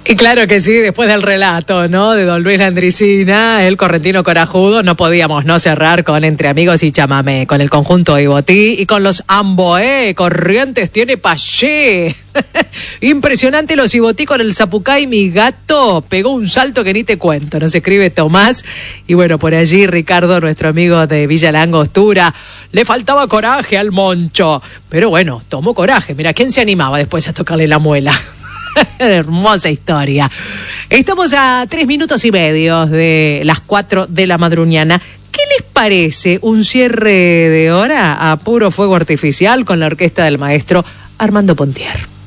Y claro que sí, después del relato, ¿no?, de don Luis Landricina, el correntino corajudo, no podíamos no cerrar con Entre Amigos y Chamamé, con el conjunto Ibotí y con los Amboé, Corrientes tiene Payé. Impresionante los Ibotí con el Zapucay, mi gato pegó un salto que ni te cuento, nos escribe Tomás. Y bueno, por allí Ricardo, nuestro amigo de Villa La Angostura, le faltaba coraje al Moncho, pero bueno, tomó coraje. Mira, ¿quién se animaba después a tocarle la muela? Hermosa historia. Estamos a 3 minutos y medio de las 4 de la madruñana. ¿Qué les parece un cierre de hora a puro fuego artificial con la orquesta del maestro Armando Pontier?